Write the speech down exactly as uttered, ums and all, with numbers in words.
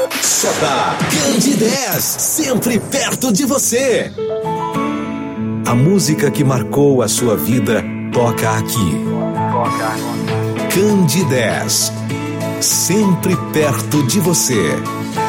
Só dá Candidez, sempre perto de você. A música que marcou a sua vida toca aqui. Candidez, sempre perto de você.